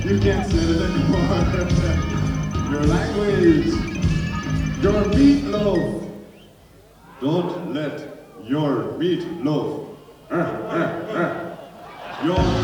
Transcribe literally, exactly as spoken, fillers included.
You can't say it anymore. Your language. Your meatloaf. Don't let your meatloaf. Uh, uh, uh. Your